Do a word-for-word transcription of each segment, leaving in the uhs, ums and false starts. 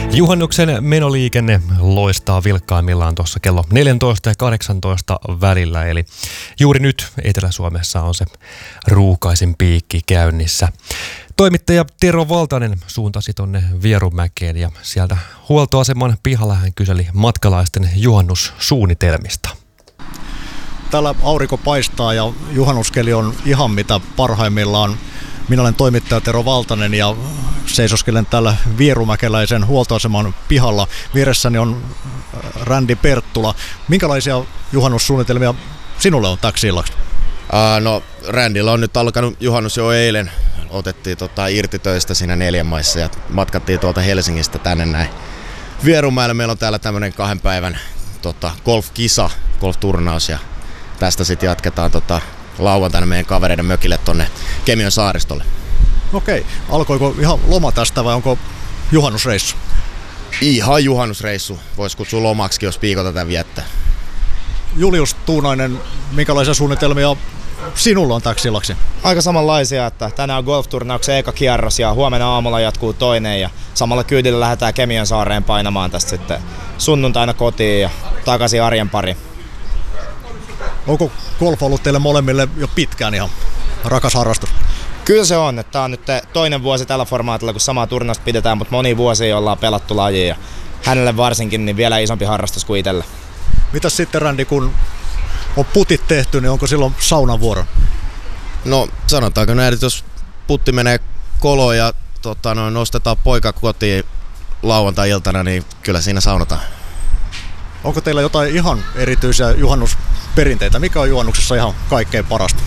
Juhannuksen menoliikenne loistaa vilkkaimmillaan tuossa kello neljätoista ja kahdeksantoista välillä, eli juuri nyt Etelä-Suomessa on se ruuhkaisin piikki käynnissä. Toimittaja Tero Valtanen suuntasi tonne Vierumäkeen ja sieltä huoltoaseman pihalla hän kyseli matkalaisten juhannussuunnitelmista. Täällä aurinko paistaa ja juhannuskeli on ihan mitä parhaimmillaan. Minä olen toimittaja Tero Valtanen ja seisoskelen täällä vierumäkeläisen huoltoaseman pihalla. Vieressäni on Randy Perttula. Minkälaisia juhannussuunnitelmia sinulle on täksi illaksi? Uh, no Randylla on nyt alkanut juhannus jo eilen. Otettiin tota, irti töistä siinä neljän maissa ja matkattiin tuolta Helsingistä tänne näin. Vierumäellä meillä on täällä tämmönen kahden päivän tota, golf-kisa, golf-turnaus ja tästä sitten jatketaan tota, lauantaina meidän kavereiden mökille tonne Kemion saaristolle. Okei, alkoiko ihan loma tästä vai onko juhannusreissu? Ihan juhannusreissu, voisi kutsua lomaksikin, jos viikon tätä viettää. Julius Tuunainen, minkälaisia suunnitelmia sinulla on täksi illaksi? Aika samanlaisia, että tänään on golf-turnauksen eka kierros ja huomenna aamulla jatkuu toinen ja samalla kyydillä lähdetään Kemion saareen painamaan tästä sitten sunnuntaina kotiin ja takaisin arjen pariin. Onko golf ollut teille molemmille jo pitkään ihan rakas harrastus? Kyllä se on, että tämä on nyt toinen vuosi tällä formaatilla, kun samaa turnausta pidetään, mutta moni vuosi ollaan pelattu lajiin ja hänelle varsinkin niin vielä isompi harrastus kuin itselle. Mitäs sitten Randy, kun on putit tehty, niin onko silloin saunan vuoro? No sanotaanko näin, että jos putti menee koloon ja tota, no, nostetaan poika kotiin lauantai-iltana, niin kyllä siinä saunataan. Onko teillä jotain ihan erityisiä juhannusperinteitä? Mikä on juhannuksessa ihan kaikkein parasta?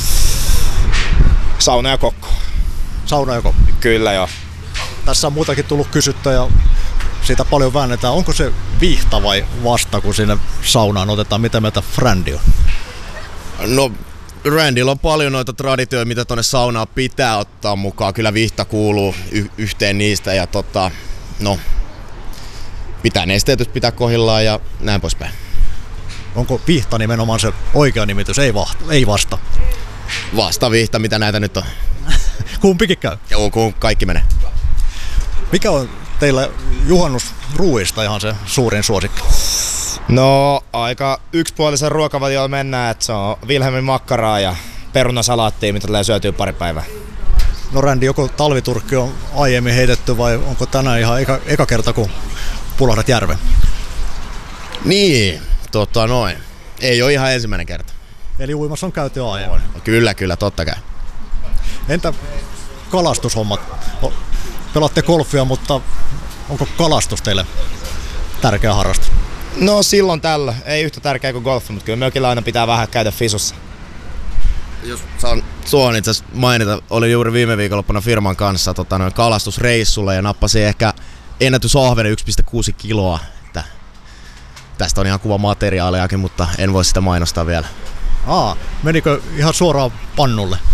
Sauna ja kokko. Sauna ja kokko? Kyllä joo. Tässä on muutakin tullut kysyttyä ja siitä paljon väännetään. Onko se viihta vai vasta, kun sinne saunaan otetaan? Mitä mieltä Randy on? No Randylla on paljon noita traditioita, mitä tuonne saunaan pitää ottaa mukaan. Kyllä viihta kuuluu y- yhteen niistä ja tota, no, pitää nesteytys pitää kohdillaan ja näin poispäin. Onko viihta nimenomaan se oikea nimitys, ei, vahta, ei vasta? Vasta viihta, mitä näitä nyt on. Kumpikin käy? Joo, kun kaikki menee. Mikä on teillä juhannusruuista ihan se suurin suosikki? No aika yksipuolisen ruokavaliolla mennään, että se on Wilhelmin makkaraa ja perunasalaattia, mitä tulee syötyä pari päivää. No Randy, joko talviturkki on aiemmin heitetty vai onko tänään ihan eka, eka kerta kun pulahdat järven? Niin, tota noin. Ei ole ihan ensimmäinen kerta. Eli uimassa on käyty jo aiemmin? Kyllä, kyllä, totta kai. Entä kalastushommat? Pelaatte golfia, mutta onko kalastus teille tärkeä harrastus? No silloin tällä. Ei yhtä tärkeä kuin golfi, mutta kyllä mökillä aina pitää vähän käydä fisussa. Jos saan suon itse asiassa mainita, olin juuri viime viikonloppuna firman kanssa tota, noin kalastusreissulla ja nappasin ehkä ennätysahvenen yksi pilkku kuusi kiloa. Että tästä on ihan kuva materiaaliakin, mutta en voi sitä mainostaa vielä. Aa, menikö ihan suoraan pannulle?